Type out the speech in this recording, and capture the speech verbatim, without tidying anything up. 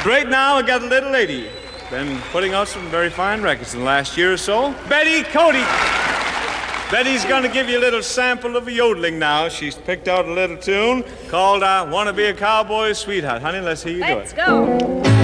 Right now, I got a little lady. Been putting out some very fine records in the last year or so. Betty Cody. Betty's going to give you a little sample of yodeling now. She's picked out a little tune called I Want to Be a Cowboy's Sweetheart. Honey, let's hear you Let's do it. Let's go.